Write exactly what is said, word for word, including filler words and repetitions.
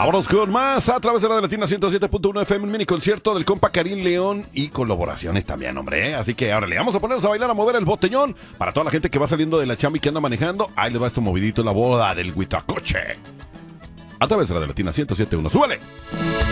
Vámonos con más a través de la Latina ciento siete punto uno F M, un mini concierto del compa Karim León y colaboraciones también, hombre, ¿eh? Así que ahora le vamos a ponernos a bailar, a mover el botellón para toda la gente que va saliendo de la chamba y que anda manejando. Ahí les va esto movidito, la boda del Huitacoche. A través de la Latina ciento siete punto uno. ¡Súbale!